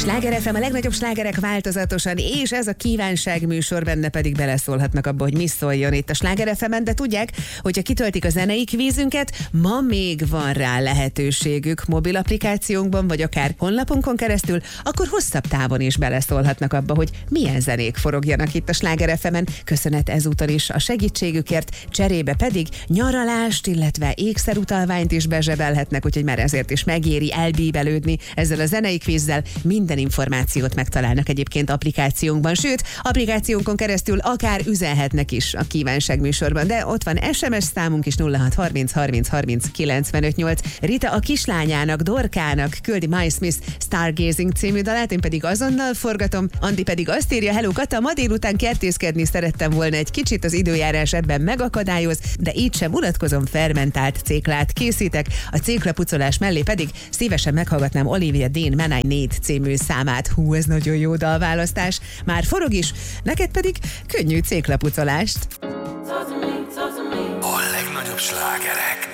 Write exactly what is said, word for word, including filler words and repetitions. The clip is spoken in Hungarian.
Sláger ef em, a legnagyobb slágerek változatosan, és ez a kívánság műsor, benne pedig beleszólhatnak abba, hogy mi szóljon itt a Sláger ef emen, de tudják, hogyha kitöltik a zenei kvízünket, ma még van rá lehetőségük mobil applikációnkban, vagy akár honlapunkon keresztül, akkor hosszabb távon is beleszólhatnak abba, hogy milyen zenék forogjanak itt a Sláger ef emen. Köszönet ezúttal is a segítségükért, cserébe pedig nyaralást, illetve ékszerutalványt is bezsebelhetnek, úgyhogy már ezért is megéri elbíbelődni ezzel a zenei kvízzel. Minden információt megtalálnak egyébként applikációnkban, sőt, applikációnkon keresztül akár üzenhetnek is a kívánság műsorban, de ott van es em es számunk is nulla hat harminc harminc harminc kilencvenöt nyolc. Rita a kislányának, Dorkának küldi My Smith Stargazing című dalát, én pedig azonnal forgatom, Andi pedig azt írja: hello Kata, ma délután kertészkedni szerettem volna egy kicsit, az időjárás ebben megakadályoz, de így sem unatkozom, fermentált céklát készítek, a céklapucolás mellé pedig szívesen meghallgatnám Olivia Dean Man I Need című számát. Hú, ez nagyon jó dalválasztás. Már forog is, neked pedig könnyű céklapucolást. A legnagyobb slágerek